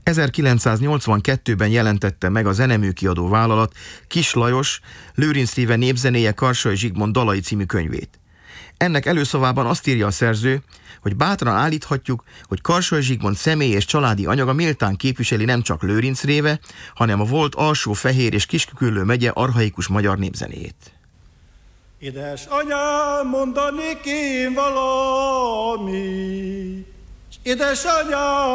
1982-ben jelentette meg a zeneműkiadó vállalat Kiss Lajos Lőrinc Réve népzenéje Karsai Zsigmond dalai című könyvét. Ennek előszavában azt írja a szerző, hogy bátran állíthatjuk, hogy Karsai Zsigmond személy és családi anyaga méltán képviseli nem csak Lőrinc Réve, hanem a volt Alsó-Fehér és Kis-Küküllő megye archaikus magyar népzenéjét. Édesanyám, mondanék én valami, édesanyám,